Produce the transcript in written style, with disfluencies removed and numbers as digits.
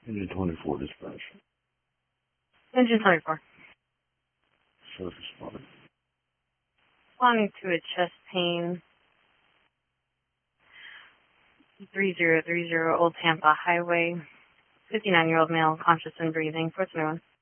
Engine 24 dispatch. Engine 24. Surface spot. Responding to a chest pain. 3030 Old Tampa Highway. 59-year-old male, conscious and breathing. 421.